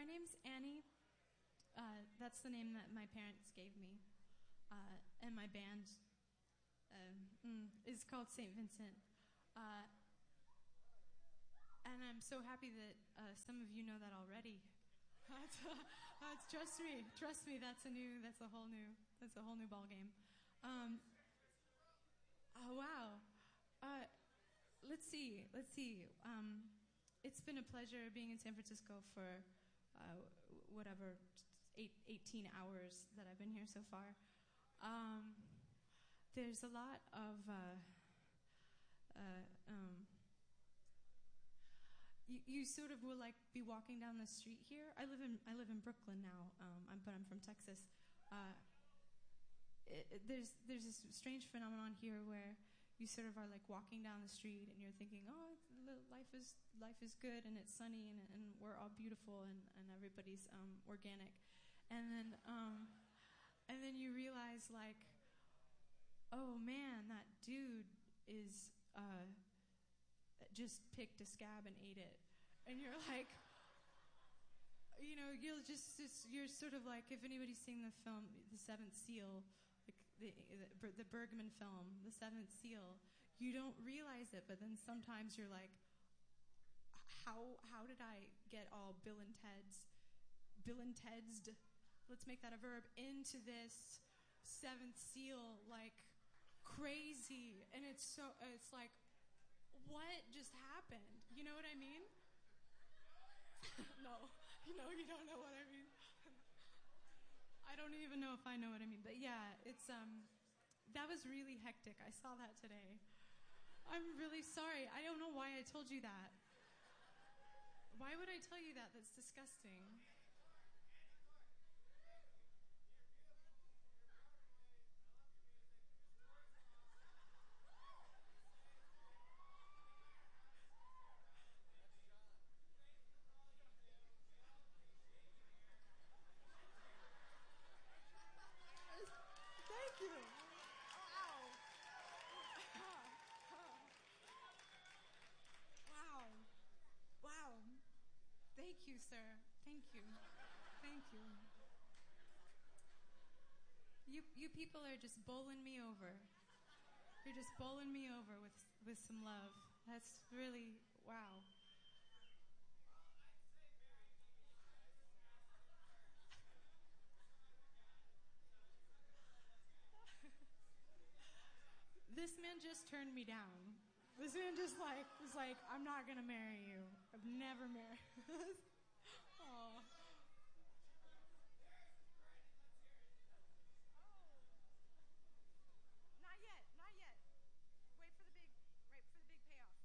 name's Annie. That's the name that my parents gave me. And my band is called St. Vincent. And I'm so happy that some of you know that already. Trust me. That's a whole new ball game. Oh wow. Let's see. It's been a pleasure being in San Francisco for 18 hours that I've been here so far. There's a lot of you sort of will like be walking down the street here. I live in Brooklyn now, but I'm from Texas. There's this strange phenomenon here where you sort of are like walking down the street and you're thinking, oh, life is good and it's sunny and we're all beautiful and everybody's organic, and then you realize like, oh man, that dude is just picked a scab and ate it, and you're like, you're sort of like, if anybody's seen the film The Seventh Seal, like the Bergman film, The Seventh Seal, you don't realize it, but then sometimes you're like, how did I get all Bill and Ted's, let's make that a verb, into this Seventh Seal like crazy, and it's like, what just happened? You know what I mean? No, you don't know what I mean. I don't even know if I know what I mean, but yeah, it's that was really hectic. I saw that today. I'm really sorry. I don't know why I told you that. Why would I tell you that? That's disgusting. Thank you. Wow. Thank you, sir. Thank you. You people are just bowling me over. You're just bowling me over with some love. That's really, wow. This man just turned me down. This man just was like, I'm not gonna marry you. I've never married. Oh. Not yet. Wait for the big payoff.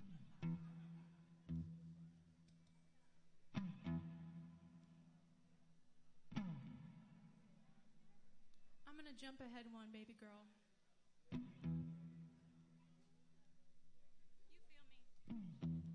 I'm gonna jump ahead one, baby girl. You feel me?